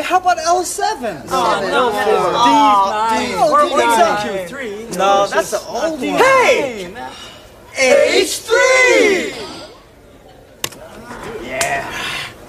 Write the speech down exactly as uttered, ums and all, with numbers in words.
how about L seven? Oh, no, that is D nine. Or D nine. Q three. No, that's the old one. Hey! H three!